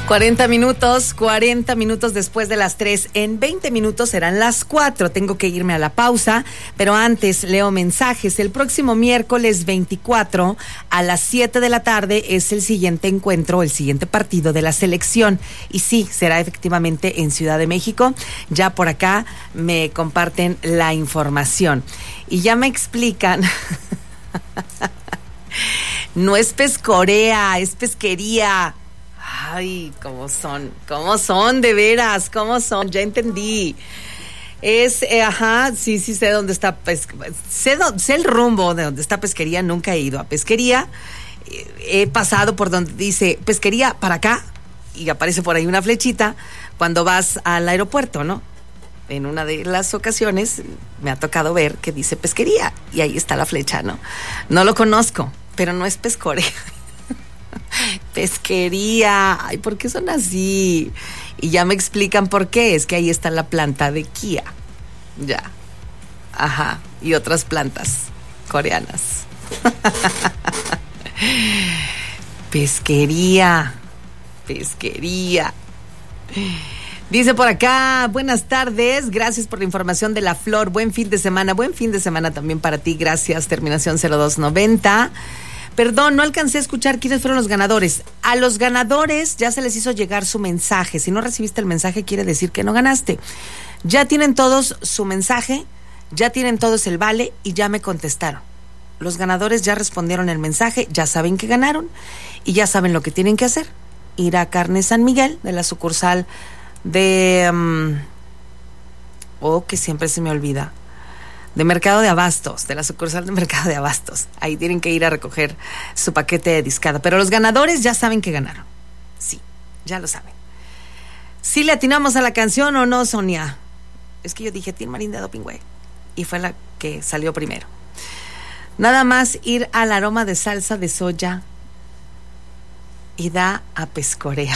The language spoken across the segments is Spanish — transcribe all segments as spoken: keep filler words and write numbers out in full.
cuarenta minutos, cuarenta minutos después de las tres. En veinte minutos serán las cuatro. Tengo que irme a la pausa, pero antes leo mensajes. El próximo miércoles veinticuatro a las siete de la tarde es el siguiente encuentro, el siguiente partido de la selección. Y sí, será efectivamente en Ciudad de México. Ya por acá me comparten la información. Y ya me explican. No es pescorea, es pesquería. Ay, cómo son, cómo son, de veras, cómo son, ya entendí. Es, eh, ajá, sí, sí sé dónde está, pes- sé, do- sé el rumbo de donde está pesquería, nunca he ido a pesquería. Eh, he pasado por donde dice pesquería para acá y aparece por ahí una flechita cuando vas al aeropuerto, ¿no? En una de las ocasiones me ha tocado ver que dice pesquería y ahí está la flecha, ¿no? No lo conozco, pero no es pescorea. Pesquería. Ay, ¿por qué son así? Y ya me explican por qué. Es que ahí está la planta de Kia. Ya. Ajá. Y otras plantas coreanas. Pesquería. Pesquería. Dice por acá, buenas tardes, gracias por la información de la flor, buen fin de semana, buen fin de semana también para ti, gracias, terminación cero dos noventa. Perdón, no alcancé a escuchar quiénes fueron los ganadores. A los ganadores ya se les hizo llegar su mensaje. Si no recibiste el mensaje, quiere decir que no ganaste. Ya tienen todos su mensaje, ya tienen todos el vale y ya me contestaron. Los ganadores ya respondieron el mensaje, ya saben que ganaron y ya saben lo que tienen que hacer. Ir a Carne San Miguel, de la sucursal de... Um, oh, que siempre se me olvida. De Mercado de Abastos, de la sucursal de Mercado de Abastos. Ahí tienen que ir a recoger su paquete de discada. Pero los ganadores ya saben que ganaron. Sí, ya lo saben. ¿Sí le atinamos a la canción o no, Sonia? Es que yo dije Tin Marín de Doping Way y fue la que salió primero. Nada más ir al aroma de salsa de soya y da a pescorea.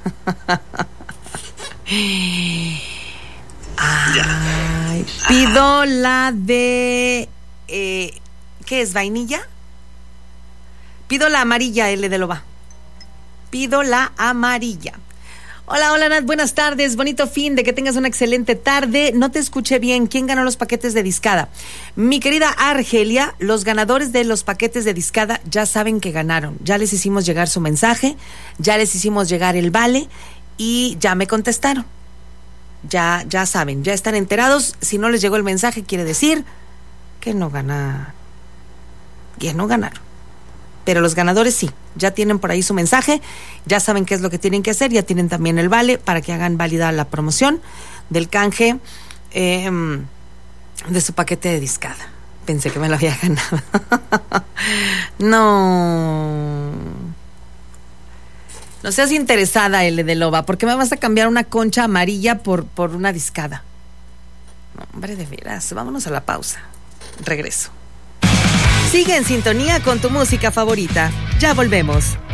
Ay, pido la de eh, ¿qué es? ¿Vainilla? Pido la amarilla, L de Loba. Pido la amarilla. Hola, hola Nat, buenas tardes, bonito fin de que tengas una excelente tarde. No te escuché bien, ¿quién ganó los paquetes de discada? Mi querida Argelia, los ganadores de los paquetes de discada ya saben que ganaron. Ya les hicimos llegar su mensaje, ya les hicimos llegar el vale y ya me contestaron. Ya, ya saben, ya están enterados. Si no les llegó el mensaje, quiere decir que no ganaron. Que no ganaron. Pero los ganadores sí, ya tienen por ahí su mensaje, ya saben qué es lo que tienen que hacer, ya tienen también el vale para que hagan válida la promoción del canje eh, de su paquete de discada. Pensé que me lo había ganado. No. No seas interesada, L de Loba, ¿por qué me vas a cambiar una concha amarilla por, por una discada? No, hombre, de veras, vámonos a la pausa. Regreso. Sigue en sintonía con tu música favorita. Ya volvemos.